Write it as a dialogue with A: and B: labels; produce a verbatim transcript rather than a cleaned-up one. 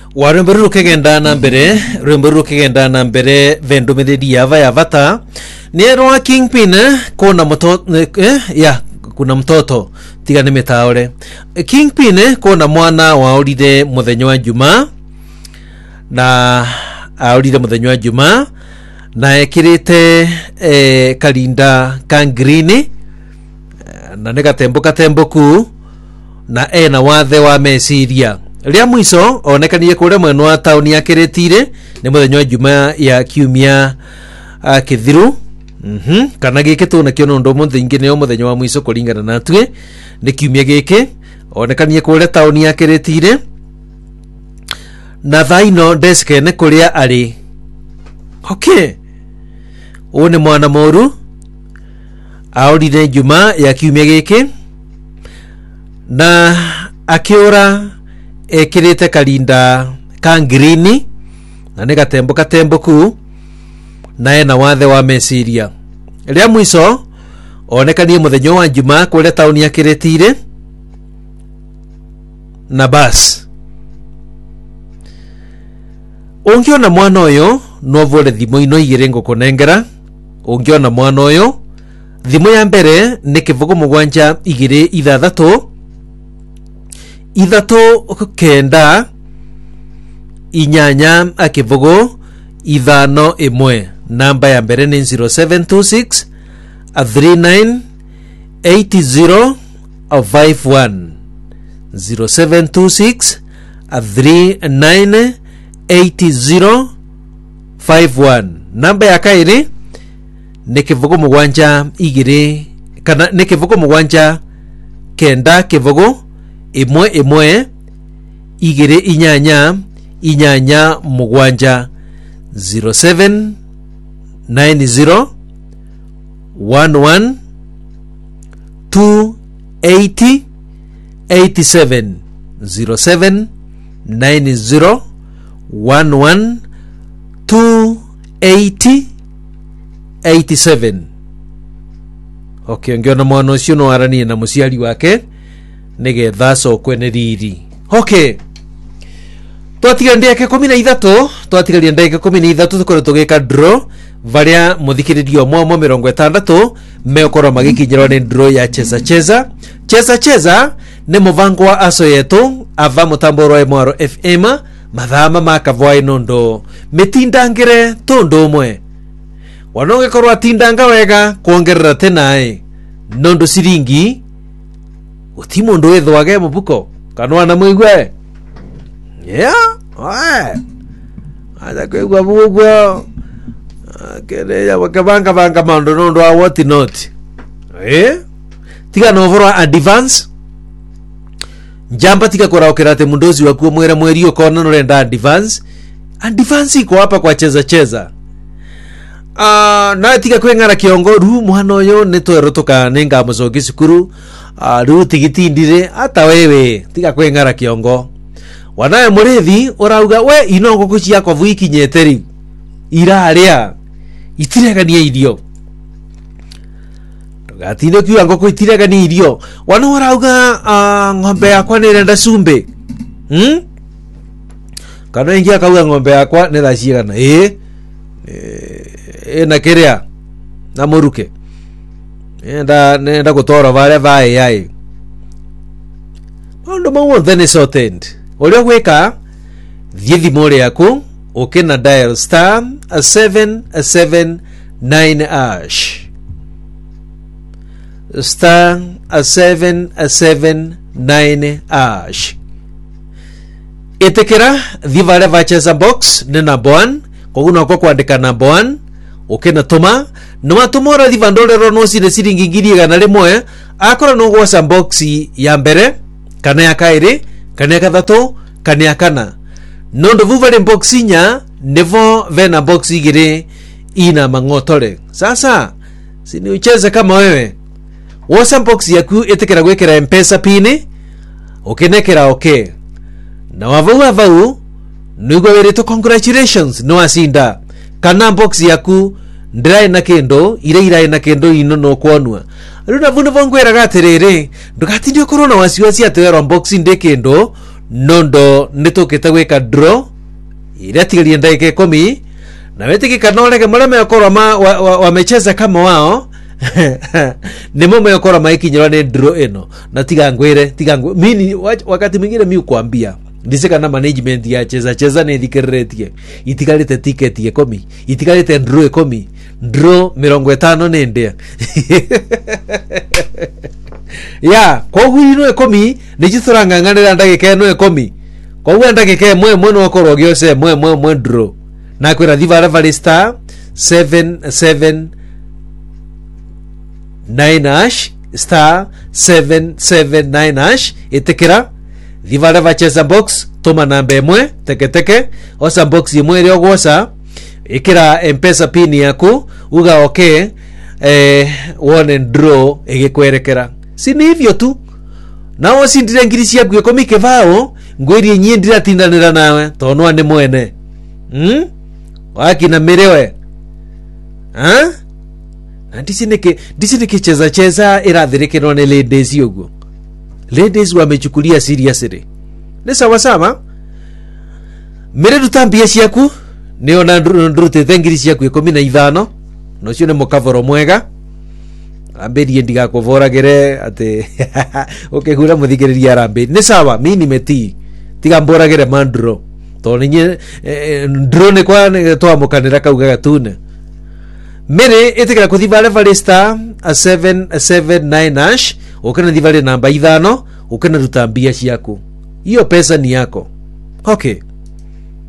A: warembe rukegenda na mbere rembe rukegenda na mbere vendo mededi yava yavata nero Kingpin kuna mtoto eh, ya kuna mtoto tiga ni metaore Kingpin kuna mwana wa oride muthenya wa Juma na aoride muthenya wa Juma na ekirite eh, kalinda kan green na negatembo katembo ku na ena wathe wa mesiria ria mwiso onekanie kure mweno wa town ya Kiretire ni muthenya wa Juma ya kiumia uh, kithiru mhm kana gike tu na kiono ndo muthenya ingi ne muthenya wa mwiso kuringana na twe ni kiumia gike onekanie kure town ya Kiretire na thaino deske ne kuria ari okay one mwana moru aorire Juma ya kiumia gike na akiora ekirite kalinda kan green na ne gatembo katembo ku na ena wathe wa mesiria ria mwiso onekanie muthenya wa Juma kule town ya Kiretire na bas ungiona mwana oyo no vole thimo ino igirengo kunengera ungiona mwana oyo thimo ya mbere ni kivugo mugwanja igire ithathatu ithatu kenda inyanya akivugo ithano imwe namba ya mbere ni zero seven two six three nine eight zero five one zero seven two six three nine eight zero five one namba ya kairi ni kivugo mugwanja igire kana ni kivugo mugwanja kenda kivugo imwe imwe igire inyanya inyanya mugwanja zero seven nine zero one one two eight eight seven zero seven nine zero one one two eight eight seven. Okay, ngiona mwana ucio no aranie na muciari wake nigetha cokwe ni riri. Okay, twatiga ndeke kumi na ithatu twatigaria ndeke kumi na ithatu tukore tugika draw varia muthikiririo mwa mirongo itandatu meokoro magikinyirwa ni draw ya cheza cheza cheza cheza ni muvango wa aso yetu ava mutambo rwa Mwaro F M mathama makavwa nondo mitindangire tondo mwe wanonge korwa tindanga wega kuongerera tenae nondo siringi utimo ndo ethwage mubuko kanwa na muigwe yeah oe aja kwegwa bugwa kene ya wakabanga banga mando nondo a what not eh tiga no vorwa advance njamba tiga kora okerate mundozi wa kuo mwera mweri ukona no renda advance advance iko hapa kwa cheza cheza ah uh, na tiga kwengara kiongo ru mwana oyo netwero toka nenga mucogi cukuru ah uh, ru tigitindire ata wewe tiga kwengara kiongo wanaye murethi urauga we inongo kucia kwa vuiki nyeteri iraria itiregania irio gatinde kiwa ngoko itiregania irio wana urauga uh, ng'ombe yakwa nirenda cumbe hm kana ingia kauga ng'ombe yakwa niracigana eh e na kiria na muruke enda nenda gutora vale vai ai ndo mawo then is sorted olio gweka thiethi more yako ukena dial star seven seven nine ash star seven seven nine ash etekera vivale vacheza box nena bon koguna kwa kuandika na bon ukena tuma numa tumora divandole ronosi de siringi ngiri gana rimwe akora no gwa box ya mbere kana ya kairi kana ya gathatu kana ya kana nondo vuvale box nya nevo vena box igire ina mangotore sasa sini ucheze kama wewe wasa box yaku etekera gwekera M-Pesa pini ukenekera okay na wavu wavu nugo wereto congratulations no asinda kana box yaku ndrai na kendo ire ire na kendo ino no kwonwa runa vuno vongwera gaterere ndukatindi korona wasiwasi atero unboxing de kendo nondo nitukite gwika draw ira tigarie ndagika ikumi na wetikika norege mara mekorwa ma wamecheza wa, wa kama wao nimo mekorwa maikinywa ni draw eno na tiga ngwire tiga mini wakati mwingine mimi kuambia ndisika na management ya cheza cheza ne thikeretie itikalite ticket ikumi itikalite draw ikumi draw mirongo itano nende ya kwa huino ikumi nijituranga nganira ndagika eno ikumi kwa huwa ndagika mwe mwe no korwo giose mwe mwe mwe draw na kwira thivara vale star seven seven nine hash star seven seven nine hash itikira thivara vacheza box toma namba imwe teke teke osa box imwe rio gwosa ikira M-Pesa pin yaku uga okay eh one and draw igikwerekera si ni hivyo tu na osindire ngirisi yaku ikomike vao ngwiri nyie ndira tindanira nawe tonwa ni mwene hm wakina mirewe ha antisineke disineke cheza cheza irathirike none ladies yogo ladies wamechukulia seriously ni sawa sawa mere dutambia ciaku ni ona ndurute thengiri ciaku ikumi na ithano no cio ni mukavoro mwega amberie ndiga kuvoragire ate ukihura muthikiriria rambe ni sawa mini meti tiga mboragire mandro to ninye drone kwa twamukanira kauga gatune mere itikira kuthivale vale star seven seven nine hash ukana thivale namba ithano ukana rutambia ciaku hiyo pesa ni yako okay